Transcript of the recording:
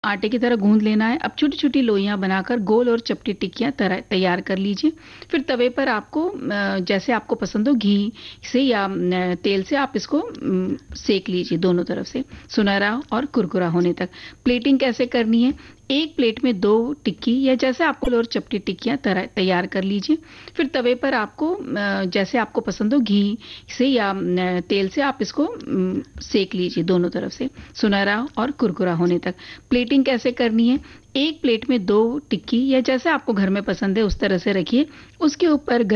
आटे की तरह गूंद लेना है। अब छोटी-छोटी लोइयाँ बनाकर गोल और चपटी टिक्कियाँ तैयार कर लीजिए। फिर तवे पर आपको जैसे आपको पसंद हो घी से या तेल से आप इसको सेक लीजिए दोनों तरफ से सुनहरा और कुरकुरा होने तक। प्लेटिंग कैसे करनी है? एक प्लेट में 2 टिक्की या जैसे आपको गोल और चपटी टिक्कियाँ तैयार कर लीजिए। फिर तवे पर आपको जैसे आपको पसंद हो घी से या तेल से आप इसको सेक लीजिए दोनों तरफ से सुनहरा और कुरकुरा होने तक। प्लेटिंग कैसे करनी है? एक प्लेट में 2 टिक्की या जैसे आपको घर में पसंद है उस तरह से रखिए। उसके ऊपर